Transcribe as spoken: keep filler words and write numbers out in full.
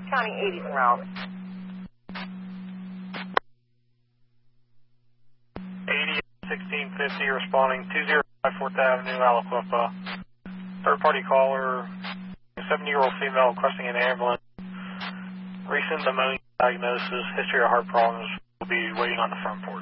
County eighties en route. eighty, sixteen fifty, responding two zero five fourth Avenue, Aliquippa. Third party caller, a seventy-year-old female requesting an ambulance. Recent pneumonia diagnosis, history of heart problems, will be waiting on the front porch.